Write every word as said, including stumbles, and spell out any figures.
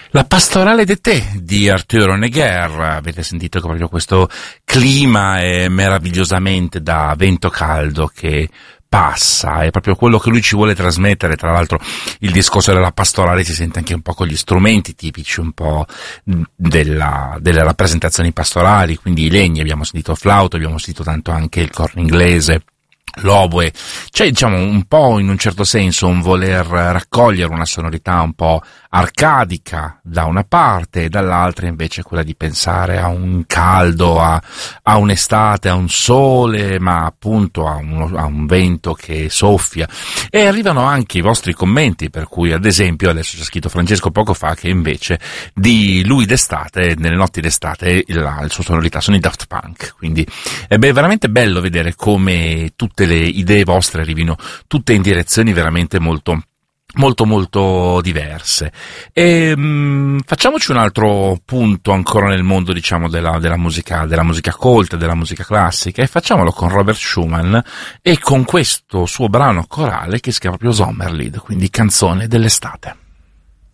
La pastorale de te di Arturo Honegger, avete sentito che proprio questo clima è meravigliosamente da vento caldo che passa, è proprio quello che lui ci vuole trasmettere. Tra l'altro il discorso della pastorale si sente anche un po' con gli strumenti tipici un po' della, delle rappresentazioni pastorali, quindi i legni, abbiamo sentito il flauto, abbiamo sentito tanto anche il corno inglese, l'oboe. C'è, diciamo, un po' in un certo senso un voler raccogliere una sonorità un po' arcadica da una parte, e dall'altra invece quella di pensare a un caldo, a, a un'estate, a un sole, ma appunto a, uno, a un vento che soffia. E arrivano anche i vostri commenti, per cui ad esempio adesso c'è scritto Francesco poco fa che invece di lui d'estate, nelle notti d'estate, la, il suo sonorità sono i Daft Punk, quindi è beh, veramente bello vedere come tutte le idee vostre arrivino tutte in direzioni veramente molto molto molto diverse. E mh, facciamoci un altro punto ancora nel mondo, diciamo, della, della musica della musica colta, della musica classica, e facciamolo con Robert Schumann e con questo suo brano corale che si chiama proprio Sommerlied, quindi canzone dell'estate.